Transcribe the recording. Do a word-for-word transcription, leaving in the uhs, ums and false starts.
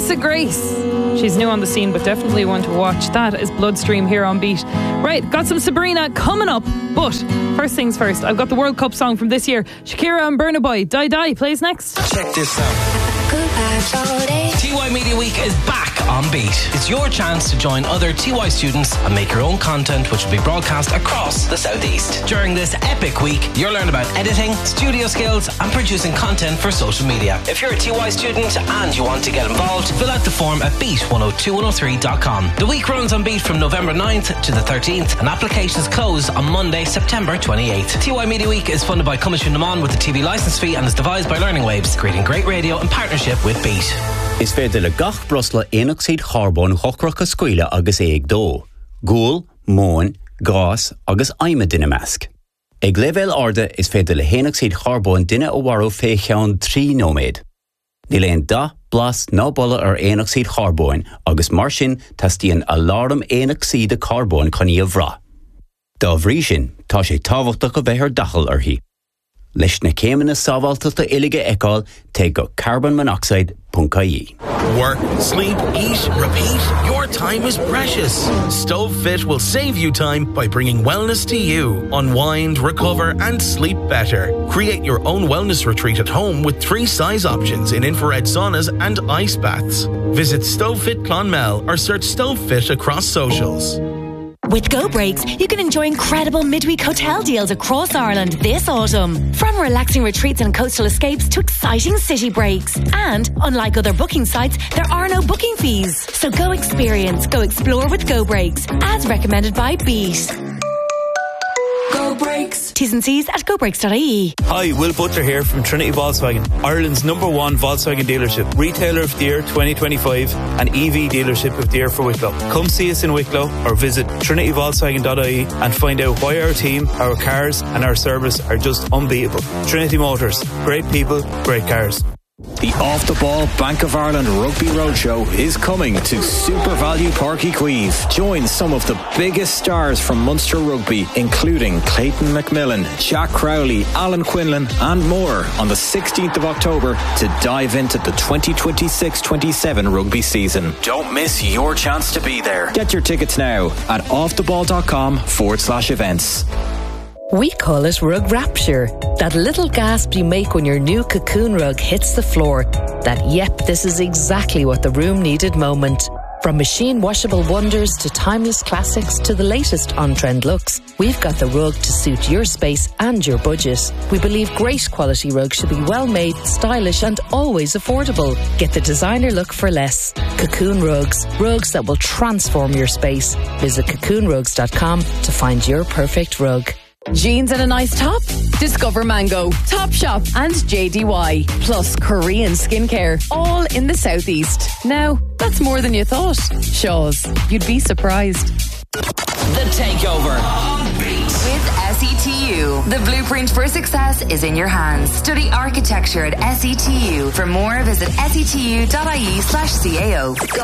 Melissa Grace. She's new on the scene, but definitely one to watch. That is Bloodstream here on Beat. Right, got some Sabrina coming up. But first things first, I've got the World Cup song from this year. Shakira and Burna Boy, Die Die, plays next. Check this out. T Y Media Week is back on Beat. It's your chance to join other T Y students and make your own content, which will be broadcast across the Southeast. During this epic week, you'll learn about editing, studio skills and producing content for social media. If you're a T Y student and you want to get involved, fill out the form at beat one oh two one oh three dot com. The week runs on Beat from November ninth to the thirteenth and applications close on Monday, September twenty-eighth. T Y Media Week is funded by Cummins Naman with the T V licence fee and is devised by Learning Waves, creating great radio in partnership with Beat. Is féidir le gach brosla éoxid charbon chochrach a scuile agus éag dó. Gúil, móin, gás agus aime duine measc. Ag level arda is féidir le héoxid charbon duine ó waró fé cheann trí nóméid. Ní léon da blas ná bolla ar éoxid charbon agus mar sin tastíonn alarm éoxide carbon chuní a bhrá. Dá bhrí sin, tá sé tábhachtach go bheith ar dachal arthaí. Leis na céimena sábháilteachta uilige eicáil te go carbon monoxide dot I E. Work, sleep, eat, repeat. Your time is precious. StoveFit will save you time by bringing wellness to you. Unwind, recover and sleep better. Create your own wellness retreat at home with three size options in infrared saunas and ice baths. Visit StoveFit Clonmel or search StoveFit across socials. With Go Breaks, you can enjoy incredible midweek hotel deals across Ireland this autumn. From relaxing retreats and coastal escapes to exciting city breaks. And, unlike other booking sites, there are no booking fees. So go experience, go explore with Go Breaks, as recommended by Beat. Go Breaks. T's and C's at go breaks dot I E. Hi, Will Butler here from Trinity Volkswagen, Ireland's number one Volkswagen dealership, retailer of the year twenty twenty-five and E V dealership of the year for Wicklow. Come see us in Wicklow or visit trinity volkswagen dot I E and find out why our team, our cars and our service are just unbeatable. Trinity Motors, great people, great cars. The Off the Ball Bank of Ireland Rugby Roadshow is coming to Super Value Park Queeve. Join some of the biggest stars from Munster Rugby, including Clayton McMillan, Jack Crowley, Alan Quinlan and more on the sixteenth of October to dive into the twenty twenty-six twenty-seven rugby season. Don't miss your chance to be there. Get your tickets now at offtheball.com forward slash events. We call it Rug Rapture. That little gasp you make when your new Cocoon rug hits the floor. That, yep, this is exactly what the room needed moment. From machine washable wonders to timeless classics to the latest on-trend looks, we've got the rug to suit your space and your budget. We believe great quality rugs should be well made, stylish and always affordable. Get the designer look for less. Cocoon Rugs. Rugs that will transform your space. Visit cocoon rugs dot com to find your perfect rug. Jeans and a nice top? Discover Mango, Topshop and J D Y. Plus Korean skincare, all in the southeast. Now, that's more than you thought. Shaw's, you'd be surprised. The Takeover on Beat. With S E T U, the blueprint for success is in your hands. Study architecture at S E T U. For more, visit S E T U dot I E slash C A O.